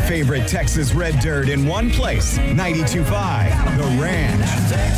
favorite Texas red dirt in one place. 92.5 The Ranch.